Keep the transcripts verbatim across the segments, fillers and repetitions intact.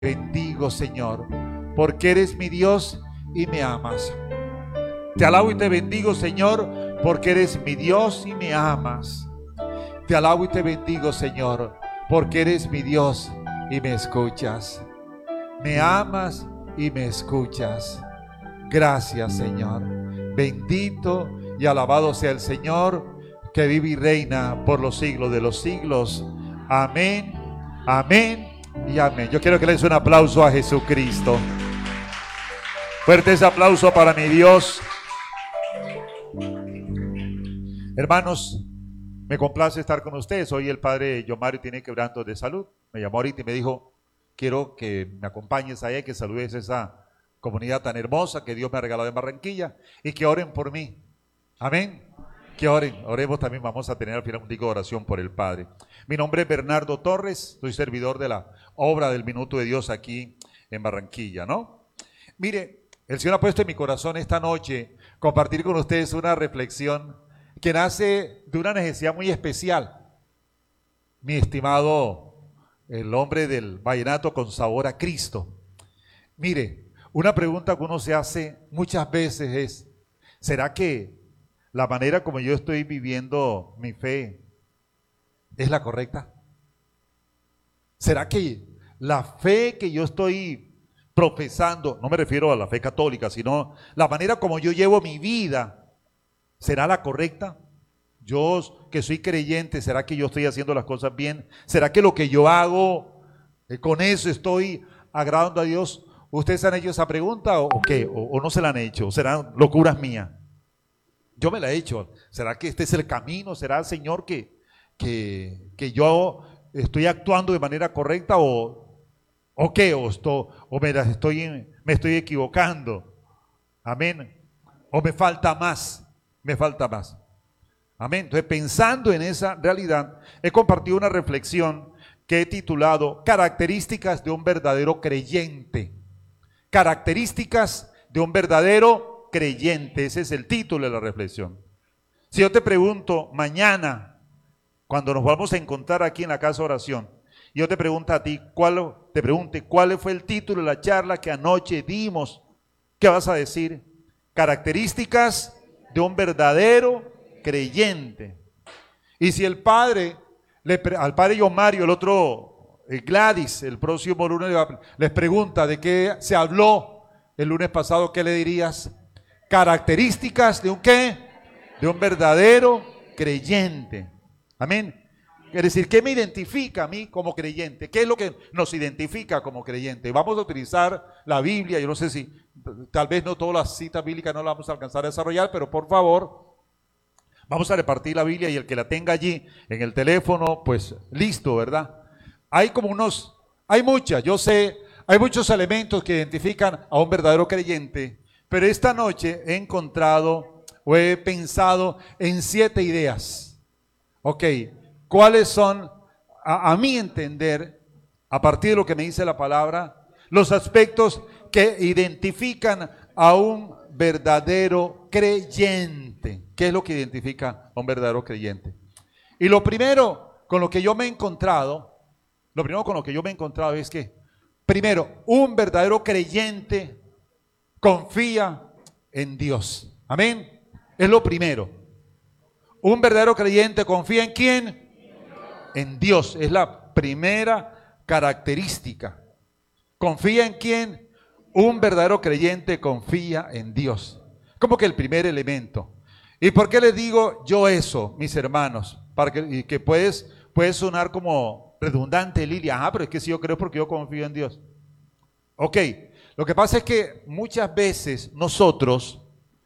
bendigo, Señor, porque eres mi Dios y me amas. Te alabo y te bendigo, Señor, porque eres mi Dios y me amas. Te alabo y te bendigo, Señor, porque eres mi Dios y me escuchas. Me amas y me escuchas. Gracias, Señor. Bendito y alabado sea el Señor, que vive y reina por los siglos de los siglos. Amén, amén y amén. Yo quiero que le des un aplauso a Jesucristo. Fuerte ese aplauso para mi Dios. Hermanos, me complace estar con ustedes. Hoy el padre Yomario tiene quebrantos de salud. Me llamó ahorita y me dijo: quiero que me acompañes allá y que saludes a esa comunidad tan hermosa que Dios me ha regalado en Barranquilla y que oren por mí. Amén. Que oren, oremos también. Vamos a tener al final un digo de oración por el Padre. Mi nombre es Bernardo Torres, soy servidor de la obra del Minuto de Dios aquí en Barranquilla, ¿no? Mire, el Señor ha puesto en mi corazón esta noche compartir con ustedes una reflexión que nace de una necesidad muy especial. Mi estimado, el hombre del vallenato con sabor a Cristo. Mire, una pregunta que uno se hace muchas veces es: ¿será que la manera como yo estoy viviendo mi fe es la correcta? ¿Será que la fe que yo estoy profesando, no me refiero a la fe católica, sino la manera como yo llevo mi vida, será la correcta? Yo que soy creyente, ¿será que yo estoy haciendo las cosas bien? ¿Será que lo que yo hago, eh, con eso estoy agradando a Dios? ¿Ustedes han hecho esa pregunta o, o qué? O, ¿O no se la han hecho? ¿O serán locuras mías? Yo me la he hecho. ¿Será que este es el camino? ¿Será, Señor, que, que, que yo estoy actuando de manera correcta o, o qué? ¿O, esto, o me, estoy, me estoy equivocando? Amén. ¿O me falta más? Me falta más. Amén. Entonces, pensando en esa realidad, he compartido una reflexión que he titulado Características de un verdadero creyente. Características de un verdadero creyente. Ese es el título de la reflexión. Si yo te pregunto mañana, cuando nos vamos a encontrar aquí en la casa de oración, y yo te pregunto a ti, ¿cuál, te pregunte cuál fue el título de la charla que anoche dimos, ¿qué vas a decir? Características de un verdadero creyente. Y si el padre, le, al padre Yomario, el otro el Gladys, el próximo lunes les pregunta de qué se habló el lunes pasado, ¿qué le dirías? Características de un qué, de un verdadero creyente. Amén. Es decir, ¿qué me identifica a mí como creyente? ¿Qué es lo que nos identifica como creyente? Vamos a utilizar la Biblia. Yo no sé si, tal vez no todas las citas bíblicas no las vamos a alcanzar a desarrollar, pero por favor, vamos a repartir la Biblia y el que la tenga allí en el teléfono, pues listo, ¿verdad? Hay como unos, hay muchas, yo sé, hay muchos elementos que identifican a un verdadero creyente, pero esta noche he encontrado o he pensado en siete ideas. Ok, ¿cuáles son, a, a mi entender, a partir de lo que me dice la palabra, los aspectos que identifican a un verdadero creyente? ¿Qué es lo que identifica a un verdadero creyente? Y lo primero con lo que yo me he encontrado, lo primero con lo que yo me he encontrado es que, primero, un verdadero creyente confía en Dios. Amén. Es lo primero. Un verdadero creyente confía en ¿quién? En Dios. Es la primera característica. ¿Confía en quién? Un verdadero creyente confía en Dios. Como que el primer elemento. ¿Y por qué les digo yo eso, mis hermanos? Para que, y que puedes, puede sonar como redundante, Lilia. Ah, pero es que si yo creo porque yo confío en Dios. Ok. Lo que pasa es que muchas veces nosotros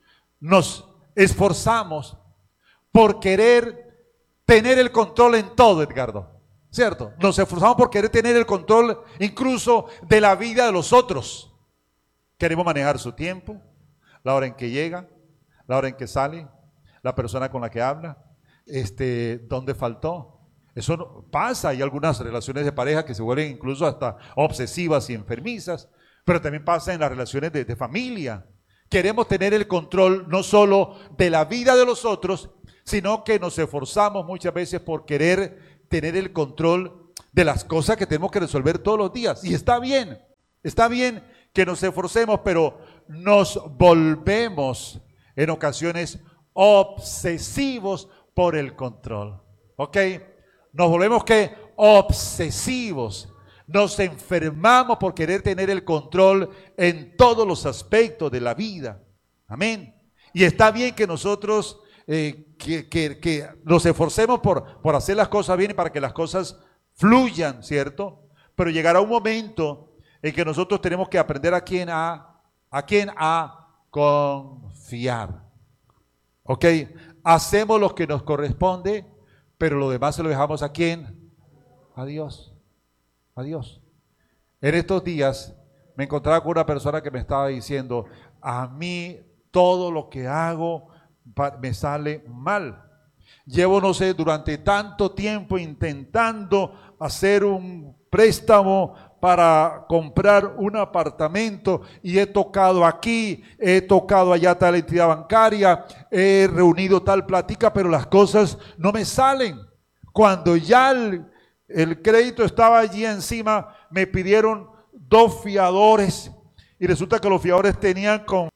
nos esforzamos por querer tener el control en todo, Edgardo, ¿cierto? Nos esforzamos por querer tener el control incluso de la vida de los otros. Queremos manejar su tiempo, la hora en que llega, la hora en que sale, la persona con la que habla, este, dónde faltó. Eso no, pasa, hay algunas relaciones de pareja que se vuelven incluso hasta obsesivas y enfermizas. Pero también pasa en las relaciones de, de familia. Queremos tener el control no solo de la vida de los otros, sino que nos esforzamos muchas veces por querer tener el control de las cosas que tenemos que resolver todos los días. Y está bien, Está bien que nos esforcemos, pero nos volvemos en ocasiones obsesivos por el control. ¿Ok? Nos volvemos ¿qué? Obsesivos. Nos enfermamos por querer tener el control en todos los aspectos de la vida. Amén. Y está bien que nosotros eh, que, que, que nos esforcemos por, por hacer las cosas bien y para que las cosas fluyan, ¿cierto? Pero llegará un momento en que nosotros tenemos que aprender a quién a, a quién a confiar. ¿Ok? Hacemos lo que nos corresponde, pero lo demás se lo dejamos a quién? A Dios. A Dios. En estos días me encontraba con una persona que me estaba diciendo, a mí todo lo que hago me sale mal. Llevo, no sé, durante tanto tiempo intentando hacer un préstamo para comprar un apartamento y he tocado aquí, he tocado allá tal entidad bancaria, he reunido tal plática, pero las cosas no me salen. Cuando ya el, el crédito estaba allí encima, me pidieron dos fiadores y resulta que los fiadores tenían con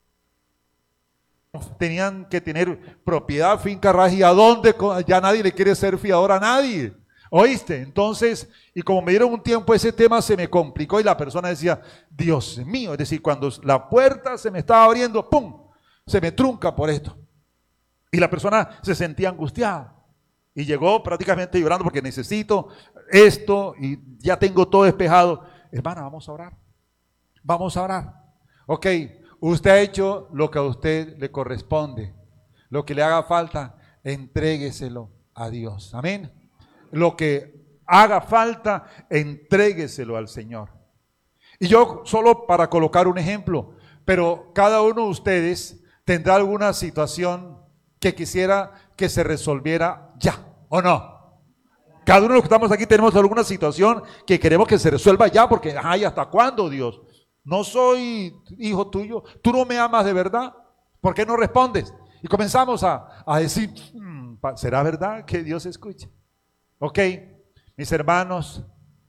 tenían que tener propiedad, finca, raja, y a dónde ya nadie le quiere ser fiador a nadie. ¿Oíste? Entonces, y como me dieron un tiempo, ese tema se me complicó y la persona decía, Dios mío, es decir, cuando la puerta se me estaba abriendo, ¡pum!, se me trunca por esto. Y la persona se sentía angustiada y llegó prácticamente llorando porque necesito esto y ya tengo todo despejado. Hermana, vamos a orar. Vamos a orar. Ok, usted ha hecho lo que a usted le corresponde. Lo que le haga falta, entrégueselo a Dios. Amén. Lo que haga falta, entrégueselo al Señor. Y yo solo para colocar un ejemplo, pero cada uno de ustedes tendrá alguna situación que quisiera que se resolviera ya, ¿o no? Cada uno de los que estamos aquí tenemos alguna situación que queremos que se resuelva ya, porque, ay, ¿hasta cuándo, Dios? No soy hijo tuyo, tú no me amas de verdad, ¿por qué no respondes? Y comenzamos a, a decir, ¿será verdad que Dios escucha? Ok, mis hermanos,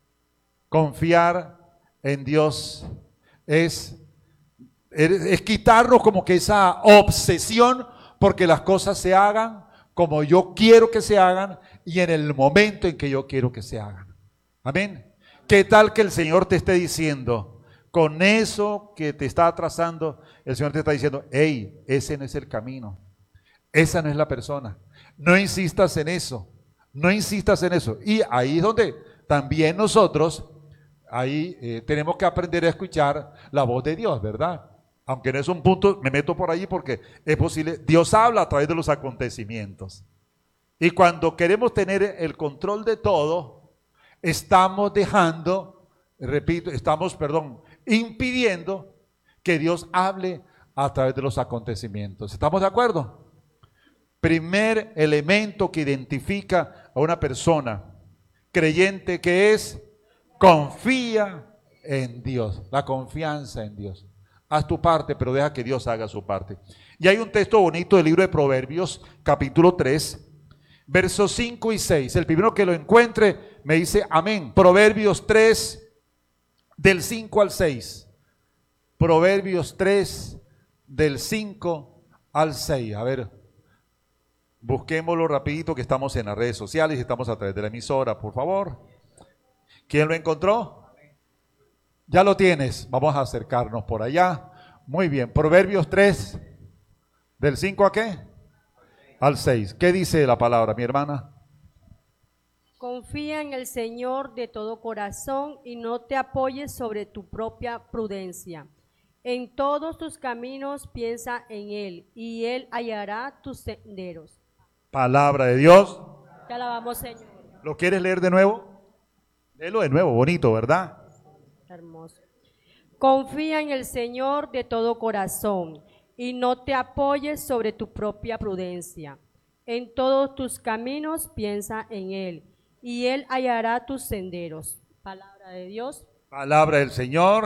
confiar en Dios es, es, es quitarnos como que esa obsesión porque las cosas se hagan como yo quiero que se hagan y en el momento en que yo quiero que se hagan. Amén. ¿Qué tal que el Señor te esté diciendo, con eso que te está atrasando, el Señor te está diciendo, hey, ese no es el camino, esa no es la persona, no insistas en eso. No insistas en eso. Y ahí es donde también nosotros, ahí eh, tenemos que aprender a escuchar la voz de Dios, ¿verdad? Aunque no es un punto, me meto por ahí porque es posible, Dios habla a través de los acontecimientos. Y cuando queremos tener el control de todo, estamos dejando, repito, estamos, perdón, impidiendo que Dios hable a través de los acontecimientos. ¿Estamos de acuerdo? Primer elemento que identifica a una persona creyente que es, confía en Dios, la confianza en Dios. Haz tu parte, pero deja que Dios haga su parte. Y hay un texto bonito del libro de Proverbios, capítulo tres, versos cinco y seis. El primero que lo encuentre me dice amén. Proverbios tres, del cinco al seis. Proverbios tres, del cinco al seis. A ver. Busquémoslo rapidito que estamos en las redes sociales y estamos a través de la emisora, por favor. ¿Quién lo encontró? Ya lo tienes. Vamos a acercarnos por allá. Muy bien. Proverbios tres, ¿del cinco a qué? Al seis. ¿Qué dice la palabra, mi hermana? Confía en el Señor de todo corazón y no te apoyes sobre tu propia prudencia. En todos tus caminos piensa en Él y Él hallará tus senderos. Palabra de Dios. Te alabamos, Señor. ¿Lo quieres leer de nuevo? Léelo de nuevo, bonito, ¿verdad? Hermoso. Confía en el Señor de todo corazón y no te apoyes sobre tu propia prudencia. En todos tus caminos piensa en Él y Él hallará tus senderos. Palabra de Dios. Palabra del Señor.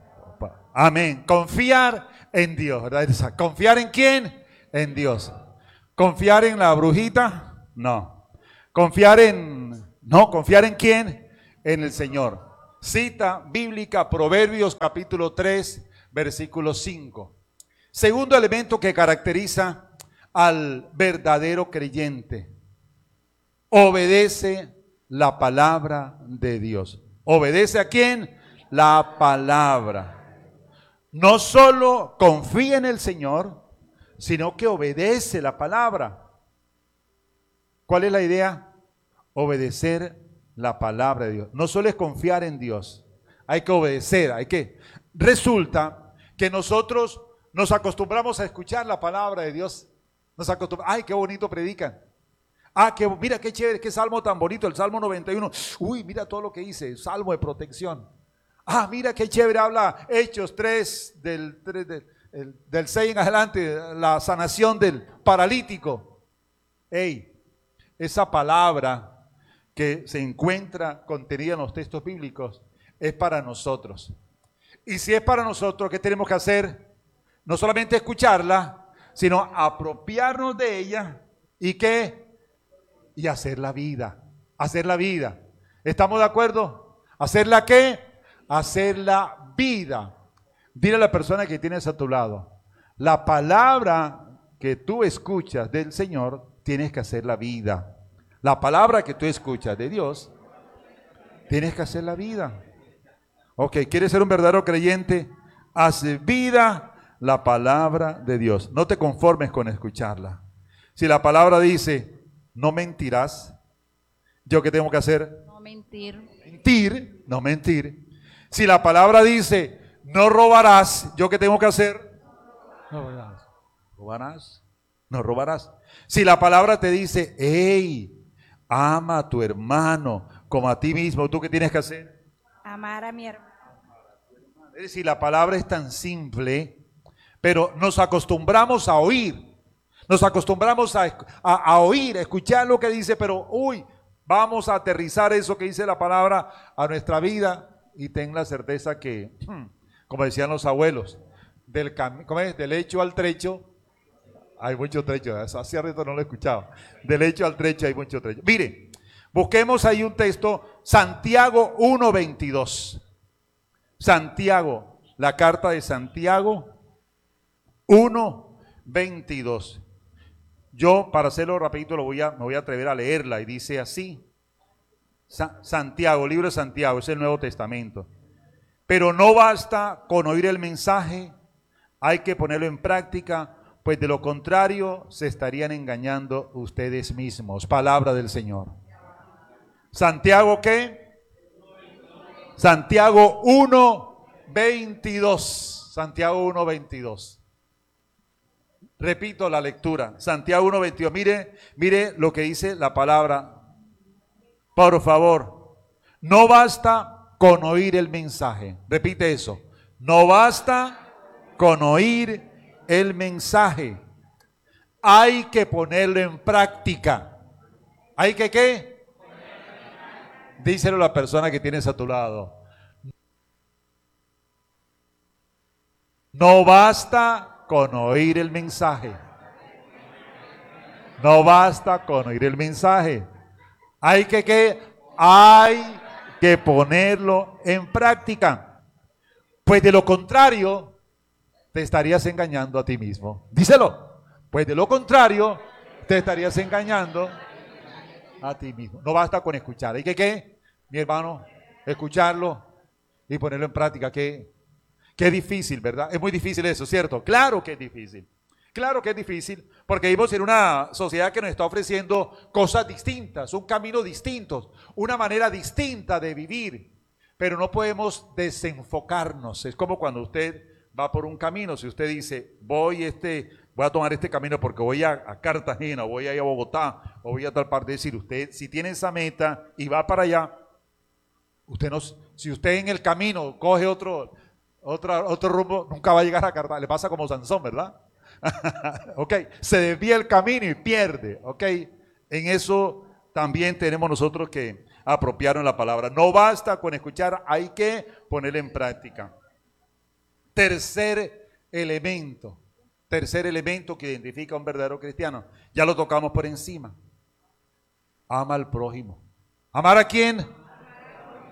Amén. Confiar en Dios, ¿verdad? ¿Confiar en quién? En Dios. ¿Confiar en la brujita? No. ¿Confiar en, no, confiar en quién? En el Señor. Cita bíblica, Proverbios capítulo tres, versículo cinco. Segundo elemento que caracteriza al verdadero creyente: obedece la palabra de Dios. ¿Obedece a quién? La palabra. No solo confía en el Señor, sino que obedece la palabra. ¿Cuál es la idea? Obedecer la palabra de Dios. No solo es confiar en Dios, hay que obedecer, hay que... Resulta que nosotros nos acostumbramos a escuchar la palabra de Dios. Nos acostumbramos, ay, qué bonito predican. Ah, que, mira qué chévere, qué salmo tan bonito, el Salmo noventa y uno. Uy, mira todo lo que dice, salmo de protección. Ah, mira qué chévere habla Hechos tres, del, tres, del, el, del seis en adelante, la sanación del paralítico. Ey, esa palabra que se encuentra contenida en los textos bíblicos es para nosotros. Y si es para nosotros, ¿qué tenemos que hacer? No solamente escucharla, sino apropiarnos de ella y ¿qué? Y hacer la vida, hacer la vida. ¿Estamos de acuerdo? ¿Hacer la qué? Hacer la vida. Dile a la persona que tienes a tu lado, la palabra que tú escuchas del Señor, tienes que hacer la vida. La palabra que tú escuchas de Dios, tienes que hacer la vida. Ok, ¿quieres ser un verdadero creyente? Haz vida la palabra de Dios. No te conformes con escucharla. Si la palabra dice, no mentirás, ¿yo qué tengo que hacer? No mentir. Mentir, no mentir. Si la palabra dice, no robarás, ¿yo qué tengo que hacer? No robarás. ¿Robarás? No robarás. Si la palabra te dice, hey, ama a tu hermano como a ti mismo, ¿tú qué tienes que hacer? Amar a mi hermano. Es decir, la palabra es tan simple, pero nos acostumbramos a oír. Nos acostumbramos a, a, a oír, a escuchar lo que dice, pero uy, vamos a aterrizar eso que dice la palabra a nuestra vida. Y ten la certeza que, como decían los abuelos, del, cam- ¿cómo es? Del hecho al trecho, hay mucho trecho, hace rato no lo he escuchado, del hecho al trecho hay mucho trecho. Mire, busquemos ahí un texto, Santiago uno veintidós. Santiago, la carta de Santiago uno veintidós. Yo, para hacerlo rapidito, lo voy a, me voy a atrever a leerla y dice así. Santiago, libro de Santiago, es el Nuevo Testamento. Pero no basta con oír el mensaje, hay que ponerlo en práctica, pues de lo contrario se estarían engañando ustedes mismos. Palabra del Señor. Santiago, ¿qué? Santiago uno veintidós. Santiago uno veintidós. Repito la lectura. Santiago uno veintidós. Mire, mire lo que dice la palabra. Por favor, no basta con oír el mensaje. Repite eso. No basta con oír el mensaje. Hay que ponerlo en práctica. ¿Hay que qué? Díselo a la persona que tienes a tu lado. No basta con oír el mensaje. No basta con oír el mensaje. Hay que, que, hay que ponerlo en práctica. Pues de lo contrario, te estarías engañando a ti mismo. Díselo. Pues de lo contrario, te estarías engañando a ti mismo. No basta con escuchar. Hay que, ¿qué? Mi hermano, escucharlo y ponerlo en práctica. Qué, qué difícil, ¿verdad? Es muy difícil eso, ¿cierto? Claro que es difícil. Claro que es difícil, porque vivimos en una sociedad que nos está ofreciendo cosas distintas, un camino distinto, una manera distinta de vivir, pero no podemos desenfocarnos. Es como cuando usted va por un camino, si usted dice, voy, este, voy a tomar este camino porque voy a, a Cartagena, voy a ir a Bogotá, o voy a tal parte, es decir, usted si tiene esa meta y va para allá, usted no, si usted en el camino coge otro, otra, otro rumbo, nunca va a llegar a Cartagena. Le pasa como Sansón, ¿verdad? Ok, se desvía el camino y pierde. Ok, en eso también tenemos nosotros que apropiarnos la palabra. No basta con escuchar, hay que ponerla en práctica. Tercer elemento, tercer elemento que identifica a un verdadero cristiano, ya lo tocamos por encima. Ama al prójimo. ¿Amar a quién?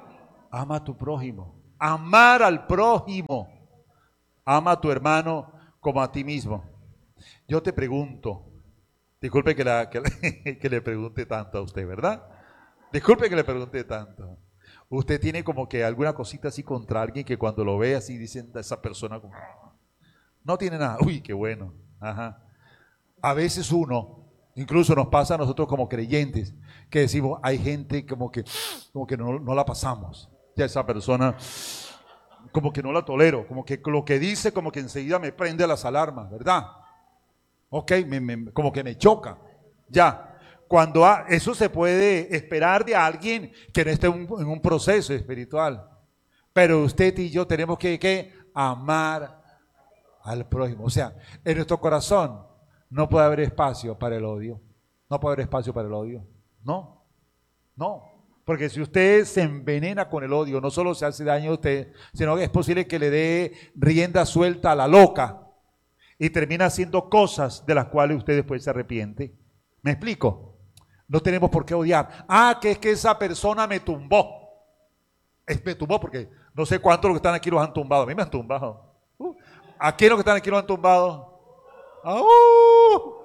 Ama a tu prójimo. Amar al prójimo. Ama a tu hermano como a ti mismo. Yo te pregunto, disculpe que, la, que, le, que le pregunte tanto a usted, ¿verdad? Disculpe que le pregunte tanto. Usted tiene como que alguna cosita así contra alguien que cuando lo ve así dicen a esa persona como, no tiene nada. Uy, qué bueno. Ajá. A veces uno, incluso nos pasa a nosotros como creyentes, que decimos, hay gente como que, como que no, no la pasamos. Ya esa persona, como que no la tolero, como que lo que dice, como que enseguida me prende las alarmas, ¿verdad? Ok, me, me, como que me choca. Ya. Cuando ha, eso se puede esperar de alguien que no esté un, en un proceso espiritual. Pero usted y yo tenemos que, que amar al prójimo. O sea, en nuestro corazón no puede haber espacio para el odio. No puede haber espacio para el odio. No, no. Porque si usted se envenena con el odio, no solo se hace daño a usted, sino que es posible que le dé rienda suelta a la loca y termina haciendo cosas de las cuales usted después se arrepiente. ¿Me explico? No tenemos por qué odiar. Ah, que es que esa persona me tumbó. Es, me tumbó porque no sé cuántos de los que están aquí los han tumbado. A mí me han tumbado. Uh, ¿A quién los que están aquí los han tumbado? ¡Uh!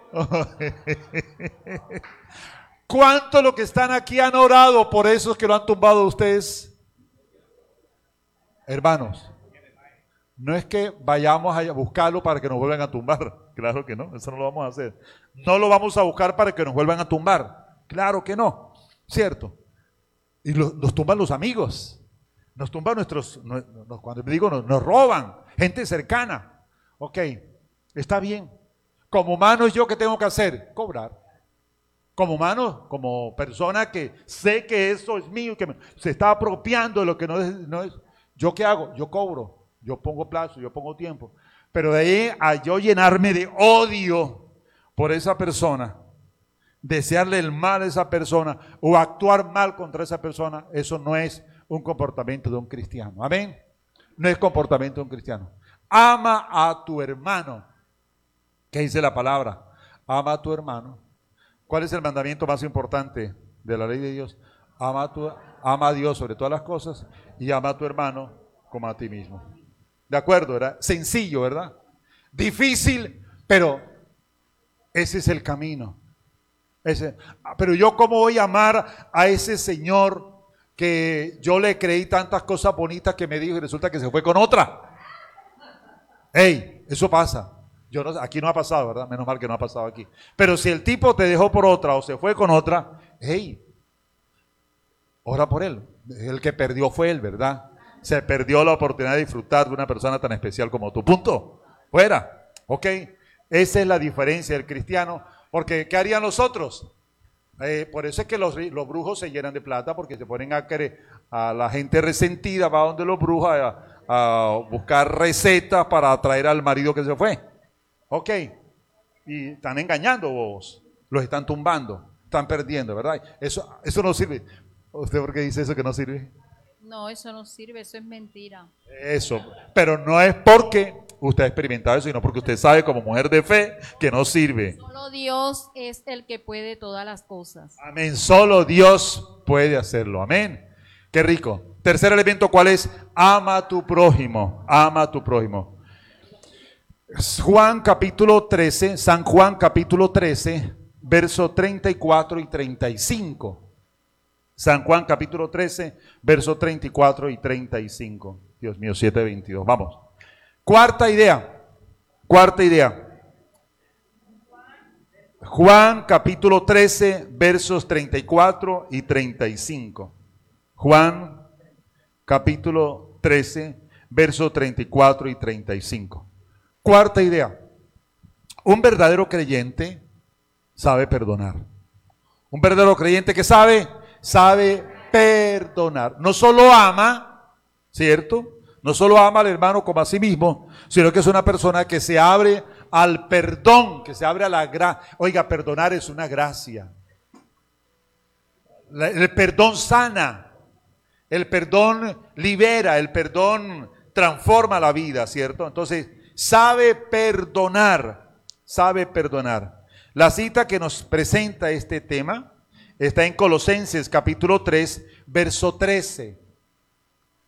¿Cuántos de los que están aquí han orado por esos que lo han tumbado a ustedes? Hermanos, no es que vayamos a buscarlo para que nos vuelvan a tumbar. Claro que no, eso no lo vamos a hacer. No lo vamos a buscar para que nos vuelvan a tumbar. Claro que no, ¿cierto? Y lo, nos tumban los amigos. Nos tumban nuestros, no, no, cuando digo nos, nos roban, gente cercana. Ok, está bien. Como humano, ¿yo qué tengo que hacer? Cobrar. Como humano, como persona que sé que eso es mío, que me, se está apropiando de lo que no es, no es. ¿Yo qué hago? Yo cobro. Yo pongo plazo, yo pongo tiempo. Pero de ahí a yo llenarme de odio por esa persona, desearle el mal a esa persona o actuar mal contra esa persona, eso no es un comportamiento de un cristiano. Amén. No es comportamiento de un cristiano. Ama a tu hermano. ¿Qué dice la palabra? Ama a tu hermano. ¿Cuál es el mandamiento más importante de la ley de Dios? Ama a, tu, ama a Dios sobre todas las cosas y ama a tu hermano como a ti mismo. ¿De acuerdo? ¿Verdad? Sencillo, ¿verdad? Difícil, pero ese es el camino. Ese, pero yo cómo voy a amar a ese señor que yo le creí tantas cosas bonitas que me dijo y resulta que se fue con otra. Ey, eso pasa. Yo no, aquí no ha pasado, ¿verdad? Menos mal que no ha pasado aquí. Pero si el tipo te dejó por otra o se fue con otra, hey, ora por él. El que perdió fue él, ¿verdad? Se perdió la oportunidad de disfrutar de una persona tan especial como tú. Punto. Fuera. ¿Ok? Esa es la diferencia del cristiano. Porque ¿qué harían los otros? Eh, por eso es que los, los brujos se llenan de plata, porque se ponen a querer, a la gente resentida va donde los brujos a, a buscar recetas para atraer al marido que se fue. Ok. Y están engañando vos. Los están tumbando. Están perdiendo, ¿verdad? Eso, eso no sirve. ¿Usted por qué dice eso que no sirve? No, eso no sirve, eso es mentira. Eso, pero no es porque usted ha experimentado eso, sino porque usted sabe como mujer de fe que no sirve. Solo Dios es el que puede todas las cosas. Amén, solo Dios puede hacerlo, amén. Qué rico. Tercer elemento, ¿cuál es? Ama a tu prójimo, ama a tu prójimo. Juan capítulo trece, San Juan capítulo trece, verso treinta y cuatro y treinta y cinco. San Juan capítulo trece, versos treinta y cuatro y treinta y cinco. Dios mío, siete veintidós. Vamos. Cuarta idea. Cuarta idea. Juan capítulo trece, versos treinta y cuatro y treinta y cinco. Juan capítulo trece, versos treinta y cuatro y treinta y cinco. Cuarta idea. Un verdadero creyente sabe perdonar. Un verdadero creyente que sabe... sabe perdonar. No solo ama, ¿cierto? No solo ama al hermano como a sí mismo, sino que es una persona que se abre al perdón, que se abre a la gracia. Oiga, perdonar es una gracia. El perdón sana, el perdón libera, el perdón transforma la vida, ¿cierto? Entonces, sabe perdonar, sabe perdonar. La cita que nos presenta este tema está en Colosenses capítulo tres, verso trece.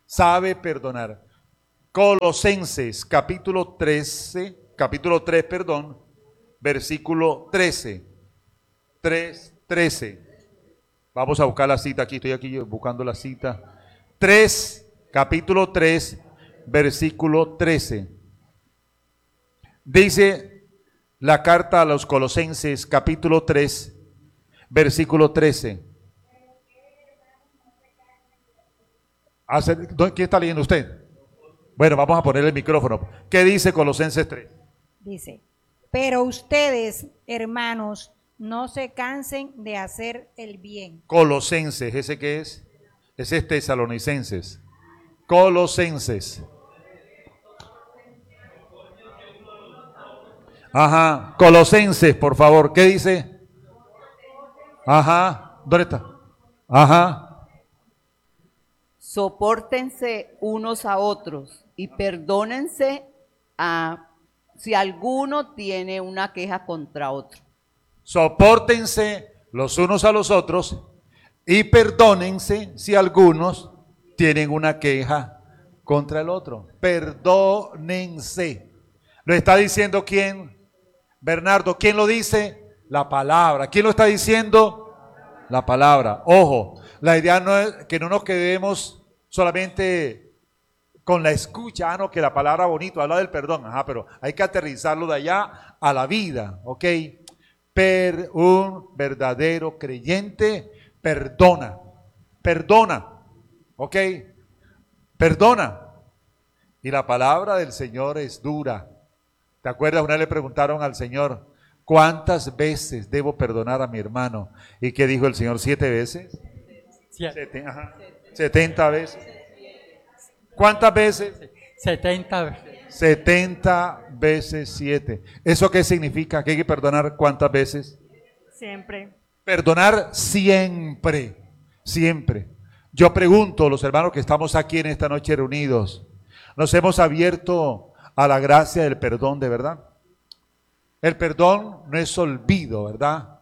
sabe perdonar. Colosenses capítulo trece, capítulo tres, perdón, versículo trece. tres, trece. Vamos a buscar la cita aquí, estoy aquí buscando la cita. tres, capítulo tres, versículo trece. Dice la carta a los Colosenses, capítulo tres, versículo trece. ¿Qué está leyendo usted? Bueno, vamos a ponerle el micrófono. ¿Qué dice Colosenses tres? Dice, pero ustedes, hermanos, no se cansen de hacer el bien. Colosenses, ¿ese qué es? Ese es Tesalonicenses. Colosenses. Ajá, Colosenses, por favor. ¿Qué dice? Ajá, ¿dónde está? Ajá. Sopórtense unos a otros y perdónense a si alguno tiene una queja contra otro. Sopórtense los unos a los otros y perdónense si algunos tienen una queja contra el otro. Perdónense. ¿Lo está diciendo quién? Bernardo. ¿Quién lo dice? La palabra. ¿Quién lo está diciendo? La palabra. Ojo, la idea no es que no nos quedemos solamente con la escucha, ah, no, que la palabra bonito habla del perdón, ajá, pero hay que aterrizarlo de allá a la vida, ¿ok? Per, un verdadero creyente perdona, perdona, ¿ok? Perdona. Y la palabra del Señor es dura. ¿Te acuerdas? Una vez le preguntaron al Señor, ¿cuántas veces debo perdonar a mi hermano? ¿Y qué dijo el Señor? ¿Siete veces? Siete. Ajá. setenta veces. ¿Cuántas veces? setenta veces. setenta veces siete. ¿Eso qué significa? ¿Que hay que perdonar cuántas veces? Siempre. Perdonar siempre, siempre. Yo pregunto, los hermanos que estamos aquí en esta noche reunidos, ¿nos hemos abierto a la gracia del perdón de verdad? El perdón no es olvido, ¿verdad?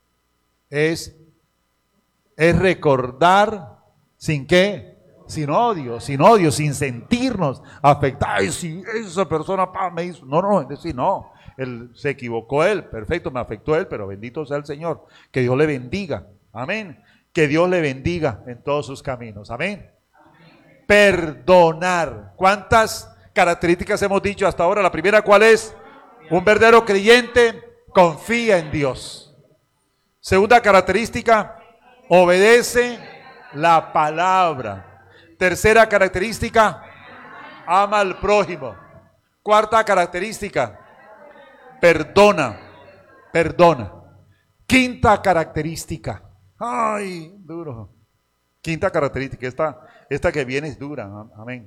Es, es recordar sin qué, sin odio, sin odio, sin sentirnos afectados. Ay, si esa persona pa, me hizo, no, no, es decir, no, él se equivocó él, perfecto, me afectó él, pero bendito sea el Señor, que Dios le bendiga, amén, que Dios le bendiga en todos sus caminos, amén. Amén. Perdonar. ¿Cuántas características hemos dicho hasta ahora? La primera, ¿cuál es? Un verdadero creyente confía en Dios. Segunda característica, obedece la palabra. Tercera característica, ama al prójimo. Cuarta característica, perdona, perdona. Quinta característica, ay, duro. Quinta característica, esta, esta que viene es dura, amén.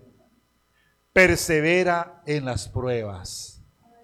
Persevera en las pruebas.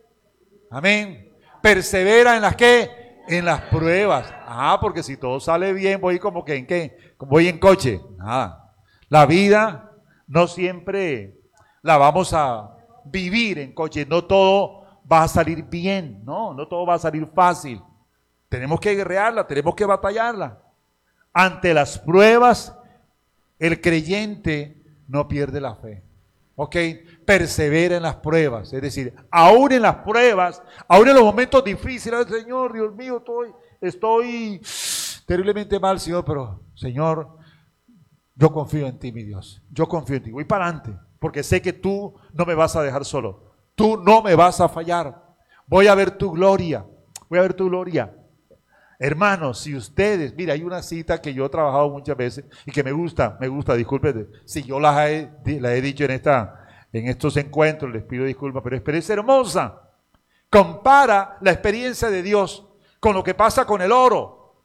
Amén. Persevera en las qué? En las pruebas. Ah, porque si todo sale bien, voy como que en qué, voy en coche. Nada. La vida no siempre la vamos a vivir en coche. No todo va a salir bien, no, no todo va a salir fácil. Tenemos que guerrearla, tenemos que batallarla. Ante las pruebas, el creyente no pierde la fe. ¿Ok? Persevera en las pruebas. Es decir, aún en las pruebas, aún en los momentos difíciles, Señor, Dios mío, estoy, estoy terriblemente mal, Señor, pero Señor, yo confío en ti, mi Dios. Yo confío en ti. Voy para adelante, porque sé que tú no me vas a dejar solo. Tú no me vas a fallar. Voy a ver tu gloria. Voy a ver tu gloria. Hermanos, si ustedes, mira, hay una cita que yo he trabajado muchas veces y que me gusta, me gusta, disculpen, si yo la he, la he dicho en, esta, en estos encuentros, les pido disculpas, pero es hermosa. Compara la experiencia de Dios con lo que pasa con el oro.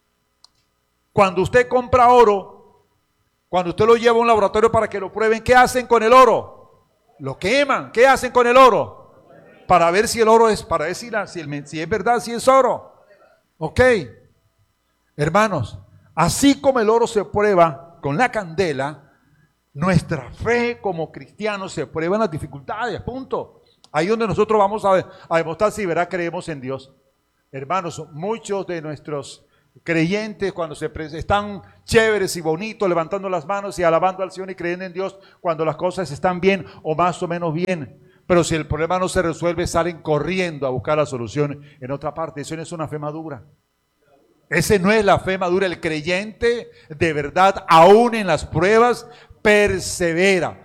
Cuando usted compra oro, cuando usted lo lleva a un laboratorio para que lo prueben, ¿qué hacen con el oro? Lo queman. ¿Qué hacen con el oro? Para ver si el oro es, para ver si, la, si, el, si es verdad, si es oro. Ok. Hermanos, así como el oro se prueba con la candela, nuestra fe como cristianos se prueba en las dificultades, punto. Ahí donde nosotros vamos a, a demostrar si verá creemos en Dios. Hermanos, muchos de nuestros Creyentes cuando se pre- están chéveres y bonitos, levantando las manos y alabando al Señor y creyendo en Dios cuando las cosas están bien o más o menos bien. Pero si el problema no se resuelve, salen corriendo a buscar la solución en otra parte. Eso no es una fe madura. Ese no es la fe madura. El creyente de verdad, aún en las pruebas, persevera.